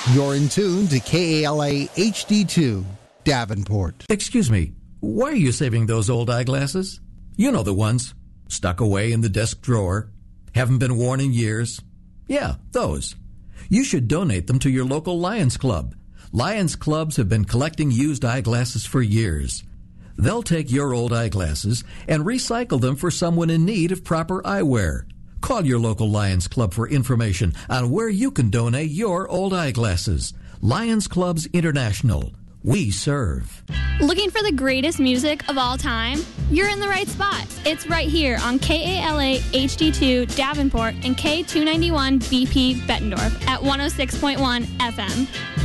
You're in tune to KALA HD2, Davenport. Excuse me, why are you saving those old eyeglasses? You know the ones. Stuck away in the desk drawer. Haven't been worn in years. Yeah, those. You should donate them to your local Lions Club. Lions Clubs have been collecting used eyeglasses for years. They'll take your old eyeglasses and recycle them for someone in need of proper eyewear. Call your local Lions Club for information on where you can donate your old eyeglasses. Lions Clubs International. We serve. Looking for the greatest music of all time? You're in the right spot. It's right here on KALA HD2 Davenport and K291 BP Bettendorf at 106.1 FM.